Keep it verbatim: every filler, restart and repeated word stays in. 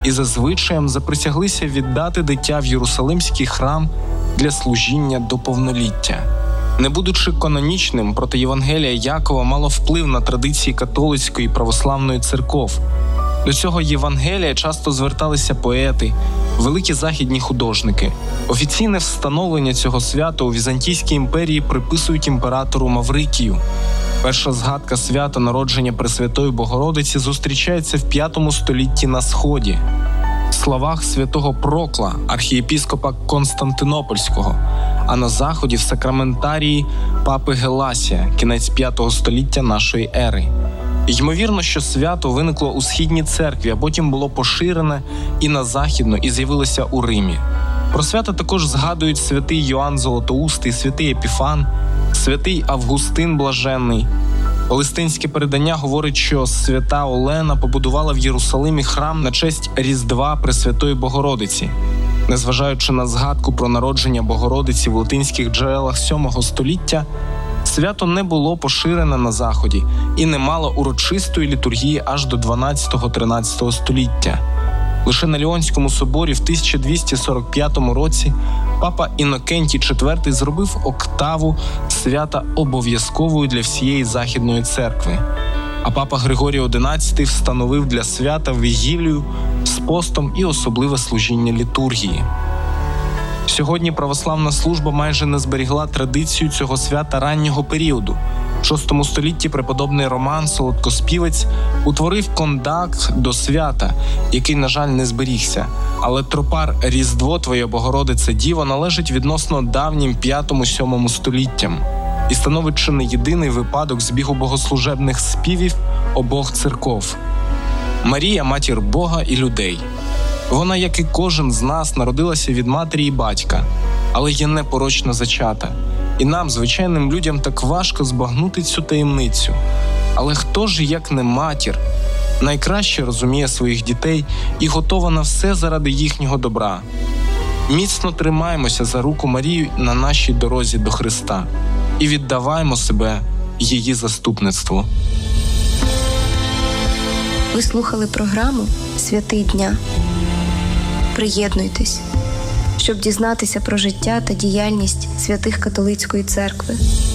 і за звичаєм заприсяглися віддати дитя в Єрусалимський храм для служіння до повноліття. Не будучи канонічним, проте Євангелія Якова мало вплив на традиції католицької і православної церков. До цього Євангелія часто зверталися поети, великі західні художники. Офіційне встановлення цього свята у Візантійській імперії приписують імператору Маврикію. Перша згадка свята народження Пресвятої Богородиці зустрічається в п'ятому столітті на Сході. В словах святого Прокла, архієпіскопа Константинопольського, а на Заході в Сакраментарії папи Геласія, кінець п'ятого століття нашої ери. Ймовірно, що свято виникло у Східній церкві, а потім було поширене і на Західну, і з'явилося у Римі. Про свято також згадують святий Йоанн Золотоустий, святий Епіфан, святий Августин Блаженний. Палестинське передання говорить, що свята Олена побудувала в Єрусалимі храм на честь Різдва Пресвятої Богородиці. Незважаючи на згадку про народження Богородиці в латинських джерелах сьомого століття, свято не було поширене на Заході і не мало урочистої літургії аж до дванадцятого-тринадцятого століття. Лише на Ліонському соборі в тисяча двісті сорок п'ятому році папа Інокентій четвертий зробив октаву свята обов'язковою для всієї Західної церкви. А папа Григорій одинадцятий встановив для свята вігілію з постом і особливе служіння літургії. Сьогодні православна служба майже не зберігла традицію цього свята раннього періоду. В шостому столітті преподобний Роман Солодкоспівець утворив кондак до свята, який, на жаль, не зберігся. Але тропар «Різдво Твоє Богородице Діво» належить відносно давнім п'ятому-сьомому століттям і становить чи не єдиний випадок збігу богослужебних співів обох церков. Марія – матір Бога і людей. Вона, як і кожен з нас, народилася від матері і батька, але є непорочно зачата. І нам, звичайним людям, так важко збагнути цю таємницю. Але хто ж, як не матір, найкраще розуміє своїх дітей і готова на все заради їхнього добра? Міцно тримаємося за руку Марію на нашій дорозі до Христа і віддаваємо себе її заступництву. Ви слухали програму «Святий дня». Приєднуйтесь, щоб дізнатися про життя та діяльність святих католицької церкви.